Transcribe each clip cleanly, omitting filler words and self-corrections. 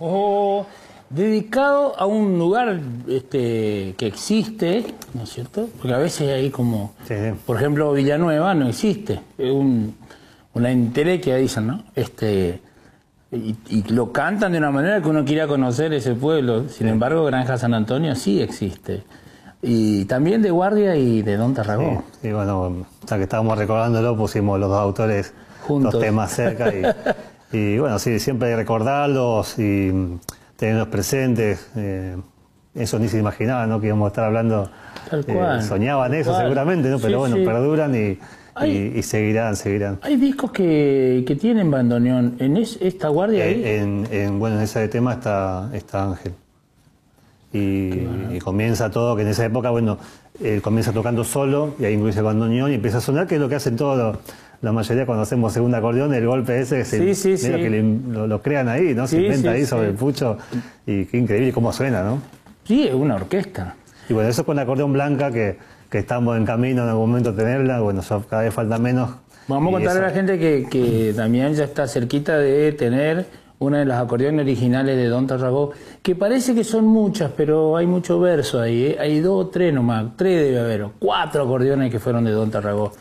O dedicado a un lugar que existe, ¿no es cierto? Porque a veces hay como, Sí. por ejemplo, Villanueva no existe, es una entelequia, dicen, ¿no? Y lo cantan de una manera que uno quiera conocer ese pueblo. Sin embargo, Granja San Antonio sí existe. Y también de Guardia y de Don Tarragó. Sí, y bueno, ya que estábamos recordándolo, pusimos los dos autores, Juntos. dos temas cerca. Y bueno, sí, siempre hay que recordarlos y tenerlos presentes. Eso ni se imaginaba, ¿no? Que íbamos a estar hablando. Tal cual. Soñaban Tal eso cual. seguramente, ¿no? Pero Sí, bueno, sí. perduran y seguirán. Hay discos que tienen bandoneón. ¿En esta Guardia ahí? Bueno, en ese tema está Ángel. Y comienza todo, que en esa época, bueno, él comienza tocando solo y ahí incluye el bandoneón y empieza a sonar, que es lo que hacen todos la mayoría cuando hacemos segundo acordeón, el golpe ese, que lo crean ahí, ¿no? Se inventa ahí sobre el pucho y qué increíble cómo suena, ¿no? Sí, es una orquesta. Y bueno, eso con la acordeón blanca, que estamos en camino en algún momento a tenerla, bueno, cada vez falta menos. Vamos a contarle a la gente que Damián ya está cerquita de tener una de las acordeones originales de Don Tarragó, que parece que son muchas, pero hay mucho verso ahí, ¿eh? Hay 2 o 3 nomás, 3 debe haber, 4 acordeones que fueron de Don Tarragó.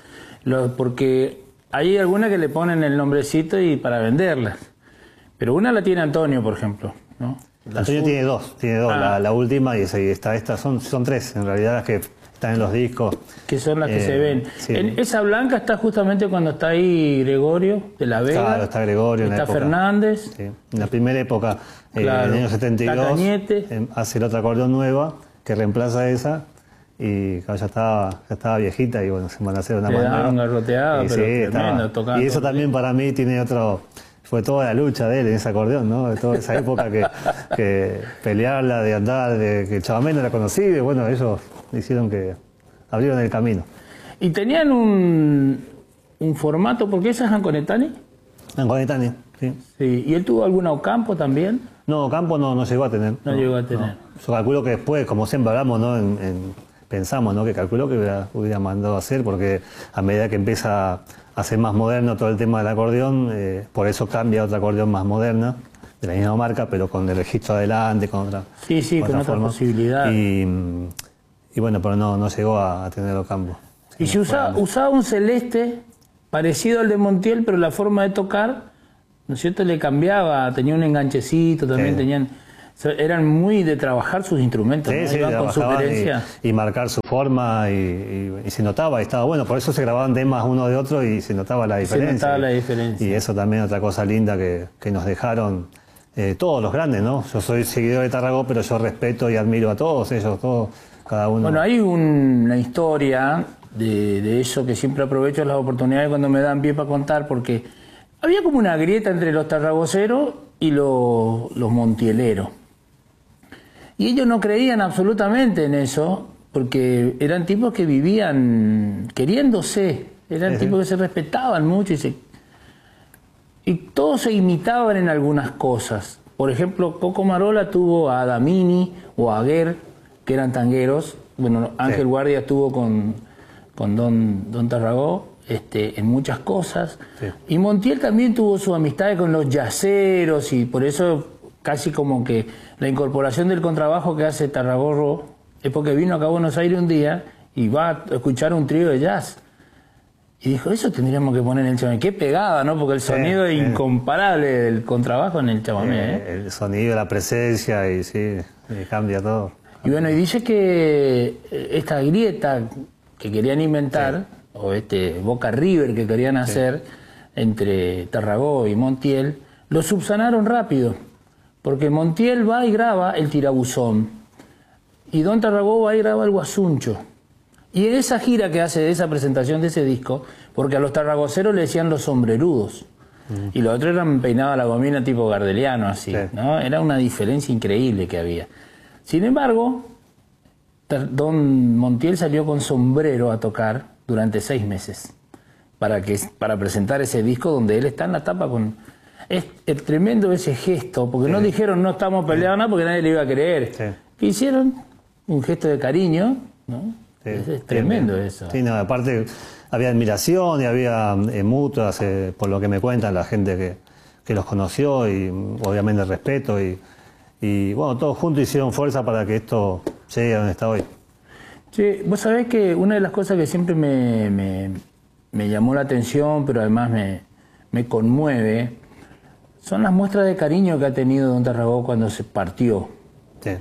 Porque hay algunas que le ponen el nombrecito y para venderlas. Pero una la tiene Antonio, por ejemplo, ¿no? Antonio tiene dos, la última y esta, son 3 en realidad las que están en los discos. Que son las que se ven. Sí. Esa blanca está justamente cuando está ahí Gregorio de la Vega. Claro, está Gregorio. Está en la época, Fernández. Sí. En la primera época, Claro. en el año 72, Cañete. Hace la otra acordeón nueva que reemplaza esa. Y claro, ya estaba viejita y bueno, se van a hacer una Le daban mano. garroteada, pero tremendo, tocando. Y eso también para mí tiene otro. Fue toda la lucha de él en ese acordeón, ¿no? De toda esa época que pelearla, de andar, de que Chabamé no la conocía, y bueno, ellos hicieron que abrieron el camino. Y tenían un formato, porque esa es Anconetani. Anconetani, sí. Sí. ¿Y él tuvo alguna Ocampo también? No, Campo no llegó a tener. No llegó a tener. No. Yo calculo que después, como siempre hablamos, ¿no? Pensamos, ¿no? Que calculó que hubiera mandado a hacer, porque a medida que empieza a ser más moderno todo el tema del acordeón, por eso cambia a otra acordeón más moderna, de la misma marca, pero con el registro adelante, con otra. Sí, con otra posibilidad. Y bueno, pero no llegó a tener Ocampo. Y se usaba un celeste parecido al de Montiel, pero la forma de tocar, ¿no es cierto?, le cambiaba, tenía un enganchecito, también tenían. Eran muy de trabajar sus instrumentos, ¿no? Iban con sugerencia. Y marcar su forma y se notaba, y estaba bueno. Por eso se grababan temas uno de otro y se notaba la diferencia. Se notaba la diferencia. Y eso también otra cosa linda que nos dejaron todos los grandes, ¿no? Yo soy seguidor de Tarragó, pero yo respeto y admiro a todos ellos, cada uno. Bueno, hay una historia de eso que siempre aprovecho las oportunidades cuando me dan pie para contar, porque había como una grieta entre los tarragoceros y los montieleros. Y ellos no creían absolutamente en eso, porque eran tipos que vivían queriéndose, eran tipos que se respetaban mucho y todos se imitaban en algunas cosas. Por ejemplo, Coco Marola tuvo a Damini o a Guer, que eran tangueros. Bueno, Ángel Guardia estuvo con Don Tarragó en muchas cosas. Sí. Y Montiel también tuvo su amistad con los yaceros y por eso casi como que la incorporación del contrabajo que hace Tarragorro es porque vino acá a Buenos Aires un día y va a escuchar un trío de jazz. Y dijo, eso tendríamos que poner en el chamamé. Qué pegada, ¿no? Porque el sonido es incomparable del contrabajo en el chamamé. El sonido, la presencia y cambia todo. Y bueno, y dice que esta grieta que querían inventar, o Boca River que querían hacer entre Tarragó y Montiel, lo subsanaron rápido. Porque Montiel va y graba el Tirabuzón. Y Don Tarragó va y graba el Guasuncho. Y en esa gira que hace de esa presentación de ese disco, porque a los tarragoceros le decían los sombrerudos. Y los otros eran peinados a la gomina tipo gardeliano, así. ¿No? Era una diferencia increíble que había. Sin embargo, Don Montiel salió con sombrero a tocar durante 6 meses. Para presentar ese disco donde él está en la tapa con... Es tremendo ese gesto, porque no dijeron no estamos peleados nada porque nadie le iba a creer. ¿Qué hicieron? Un gesto de cariño, ¿no? Es tremendo eso. Sí, no, aparte había admiración y había mutuas, por lo que me cuentan la gente que los conoció y obviamente respeto y Y bueno, todos juntos hicieron fuerza para que esto llegue a donde está hoy. Sí, vos sabés que una de las cosas que siempre me llamó la atención, pero además me conmueve, son las muestras de cariño que ha tenido don Tarragó cuando se partió. Sí.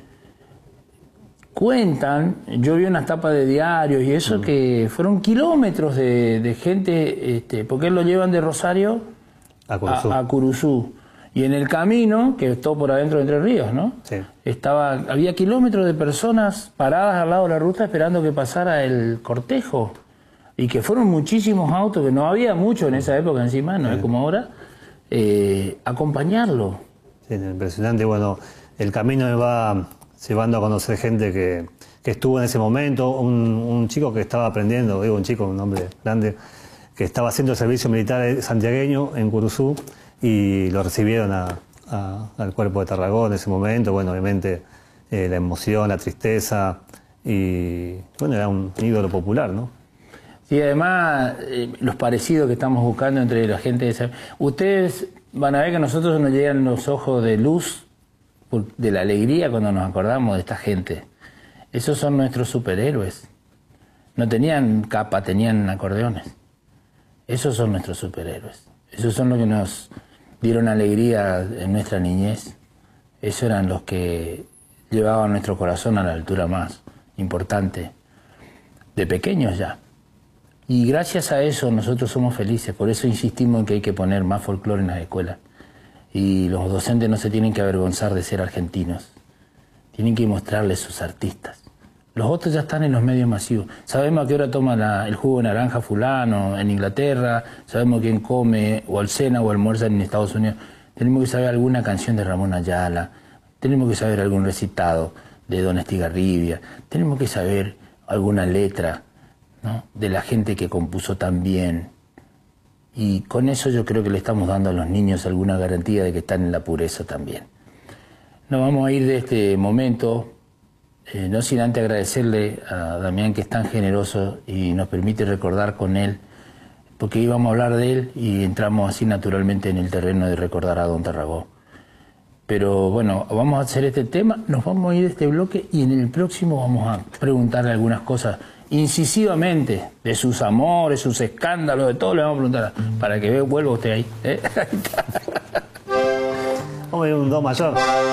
Cuentan, yo vi unas tapas de diarios y eso, que fueron kilómetros de gente, porque él lo llevan de Rosario a Curuzú. Y en el camino, que es todo por adentro de Entre Ríos, ¿no? Sí. Había kilómetros de personas paradas al lado de la ruta esperando que pasara el cortejo. Y que fueron muchísimos autos, que no había mucho en esa época encima, no es como ahora, acompañarlo. Sí, impresionante. Bueno, el camino me va llevando a conocer gente que estuvo en ese momento. Un chico que estaba aprendiendo, digo un chico, un hombre grande, que estaba haciendo el servicio militar santiagueño en Curuzú, y lo recibieron al cuerpo de Tarragó en ese momento. Bueno, obviamente la emoción, la tristeza, y bueno, era un ídolo popular, ¿no? Sí, además los parecidos que estamos buscando entre la gente de esa... Ustedes van a ver que a nosotros nos llegan los ojos de luz de la alegría cuando nos acordamos de esta gente. Esos son nuestros superhéroes. No tenían capa, tenían acordeones. Esos son nuestros superhéroes. Esos son los que nos dieron alegría en nuestra niñez. Esos eran los que llevaban nuestro corazón a la altura más importante, de pequeños ya. Y gracias a eso nosotros somos felices. Por eso insistimos en que hay que poner más folclore en las escuelas. Y los docentes no se tienen que avergonzar de ser argentinos. Tienen que mostrarles sus artistas. Los otros ya están en los medios masivos. Sabemos a qué hora toma el jugo de naranja fulano en Inglaterra, sabemos quién come o cena o almuerza en Estados Unidos. Tenemos que saber alguna canción de Ramón Ayala, tenemos que saber algún recitado de Don Estigarribia, tenemos que saber alguna letra, ¿no?, de la gente que compuso tan bien. Y con eso yo creo que le estamos dando a los niños alguna garantía de que están en la pureza también. Nos vamos a ir de este momento, no sin antes agradecerle a Damián, que es tan generoso y nos permite recordar con él, porque íbamos a hablar de él y entramos así naturalmente en el terreno de recordar a don Tarragó. Pero bueno, vamos a hacer este tema, nos vamos a ir de este bloque y en el próximo vamos a preguntarle algunas cosas incisivamente, de sus amores, sus escándalos, de todo le vamos a preguntar, para que vuelva usted ahí. Ahí está. Vamos a ir un do mayor.